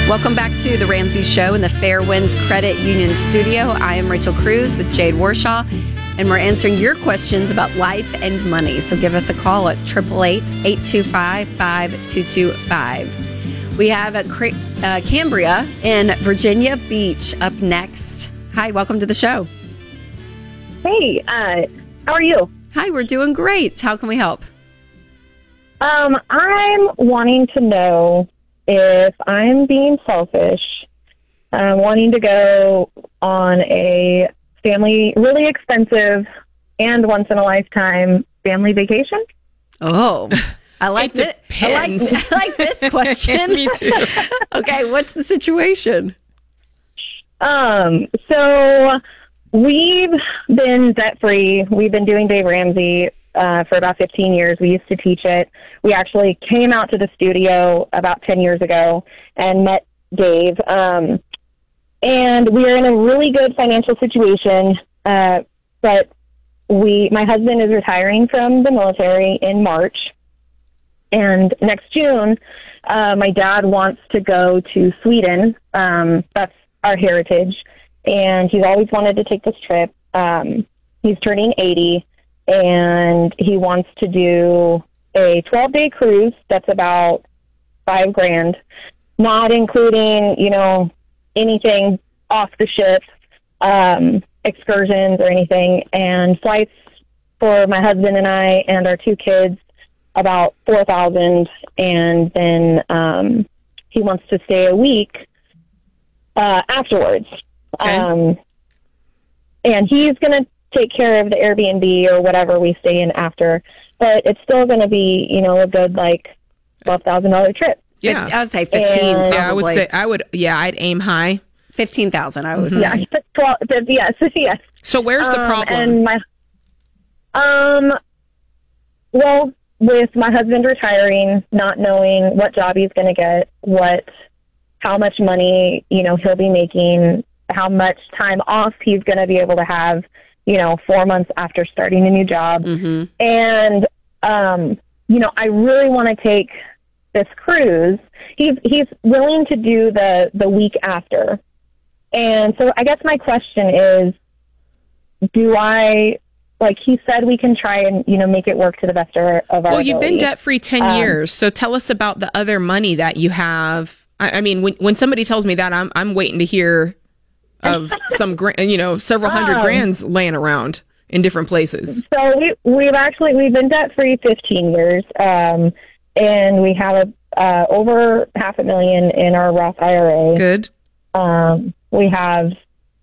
Welcome back to The Ramsey Show in the Fairwinds Credit Union studio. I am Rachel Cruz with Jade Warshaw, and we're answering your questions about life and money. So give us a call at 888-825-5225. We have Cambria in Virginia Beach up next. Hi, welcome to the show. Hey, how are you? Hi, we're doing great. How can we help? I'm wanting to know if I'm being selfish, wanting to go on a really expensive and once in a lifetime family vacation. Oh, I like it. I like this question. Me too. Okay, what's the situation? So we've been debt-free. We've been doing Dave Ramsey for about 15 years. We used to teach it. We actually came out to the studio about 10 years ago and met Dave. And we are in a really good financial situation. But my husband is retiring from the military in March. And next June, my dad wants to go to Sweden. That's our heritage. And he's always wanted to take this trip. He's turning 80. And he wants to do a 12-day cruise that's about $5,000, not including, anything off the ship, excursions or anything, and flights for my husband and I and our two kids, about $4,000, and then he wants to stay a week afterwards. Okay. And he's going to take care of the Airbnb or whatever we stay in after, but it's still going to be, a good $12,000 trip. Yeah, I would say 15. And, I'd aim high. 15,000. I would say. Yeah, 12. Yes. So where's the And problem? well, with my husband retiring, not knowing what job he's going to get, how much money he'll be making, how much time off he's going to be able to have. 4 months after starting a new job. Mm-hmm. And, I really want to take this cruise. He's willing to do the week after. And so I guess my question is, he said we can try and, make it work to the best of our Well, you've been ability. debt-free 10 years. So tell us about the other money that you have. I mean, when somebody tells me that, I'm waiting to hear of some, several hundred grands laying around in different places. So we've been debt free 15 years, and we have over $500,000 in our Roth IRA. Good. We have